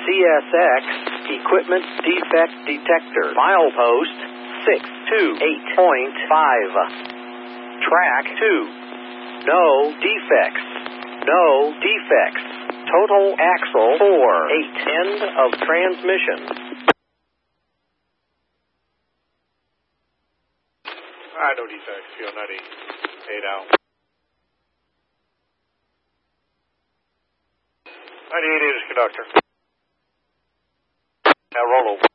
CSX Equipment Defect Detector. Milepost 628.5. Track 2. No defects. No defects. Total axle 4-8. End of transmission. No defects. Field 98 out. 98 is conductor. Now roll over.